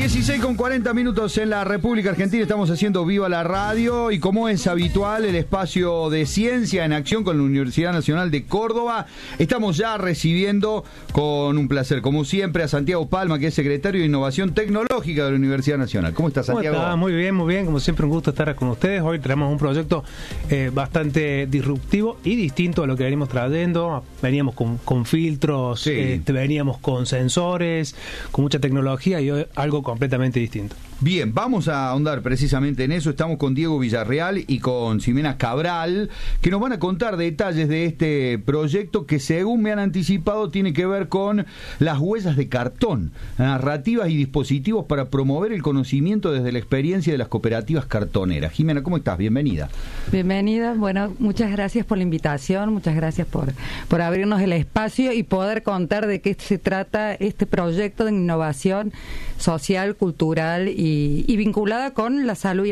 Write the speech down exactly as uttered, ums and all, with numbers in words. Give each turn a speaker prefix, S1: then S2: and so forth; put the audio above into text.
S1: dieciséis con cuarenta minutos en la República Argentina, estamos haciendo Viva la Radio y como es habitual el espacio de ciencia en acción con la Universidad Nacional de Córdoba. Estamos ya recibiendo con un placer, como siempre, a Santiago Palma, que es secretario de Innovación Tecnológica de la Universidad Nacional. ¿Cómo estás, Santiago?
S2: ¿Cómo está? Muy bien, muy bien, como siempre un gusto estar con ustedes. Hoy tenemos un proyecto eh, bastante disruptivo y distinto a lo que venimos trayendo. Veníamos con, con filtros,
S1: sí.
S2: eh, veníamos con sensores, con mucha tecnología y hoy algo completamente distinto.
S1: Bien, vamos a ahondar precisamente en eso. Estamos con Diego Villarreal y con Ximena Cabral, que nos van a contar detalles de este proyecto que, según me han anticipado, tiene que ver con las huellas de cartón, narrativas y dispositivos para promover el conocimiento desde la experiencia de las cooperativas cartoneras. Ximena, ¿cómo estás? Bienvenida.
S3: Bienvenida. Bueno, muchas gracias por la invitación, muchas gracias por, por abrirnos el espacio y poder contar de qué se trata este proyecto de innovación social, cultural y, y vinculada con la salud y